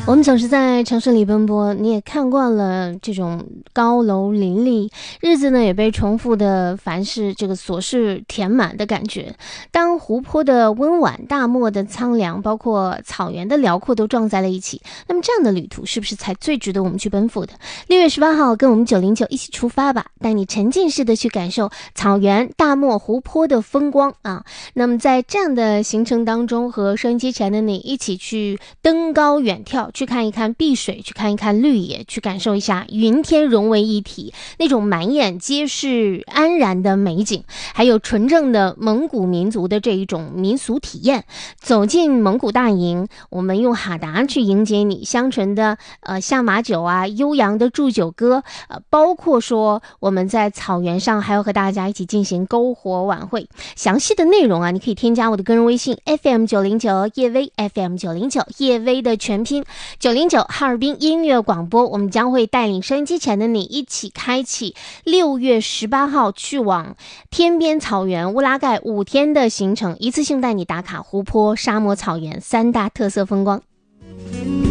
我们总是在城市里奔波，你也看惯了这种高楼林立，日子呢也被重复的凡是这个琐事填满的感觉。当湖泊的温婉、大漠的苍凉，包括草原的辽阔都撞在了一起，那么这样的旅途是不是才最值得我们去奔赴的？6月18号跟我们909一起出发吧，带你沉浸式的去感受草原、大漠、湖泊的风光啊！那么在这样的行程当中，和收音机前的你一起去登高远眺，去看一看碧水，去看一看绿野，去感受一下云天融为一体那种满眼皆是安然的美景，还有纯正的蒙古民族的这一种民俗体验。走进蒙古大营，我们用哈达去迎接你，香醇的下马酒啊，悠扬的祝酒歌，包括说我们在草原上还要和大家一起进行篝火晚会。详细的内容啊，你可以添加我的个人微信 FM909叶薇 FM909叶薇的全拼909哈尔滨音乐广播，我们将会带领收音机前的你一起开启6月18号去往天边草原乌拉盖5天的行程，一次性带你打卡湖泊、沙漠、草原3大特色风光。